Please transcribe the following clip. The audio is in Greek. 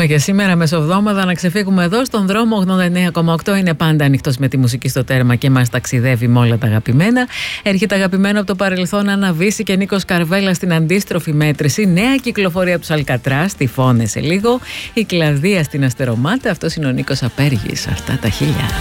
για σήμερα μεσοβδόμαδα να ξεφύγουμε εδώ στον δρόμο. 89,8 είναι πάντα ανοιχτός με τη μουσική στο τέρμα και μας ταξιδεύει με όλα τα αγαπημένα. Έρχεται αγαπημένο από το παρελθόν Αναβίση και Νίκος Καρβέλα στην αντίστροφη μέτρηση. Νέα κυκλοφορία από τους Αλκατράς, τυφώνε σε λίγο. Η Κλαδία στην Αστερομάτα. Αυτός είναι ο Νίκος Απέργης. Αυτά τα χίλια.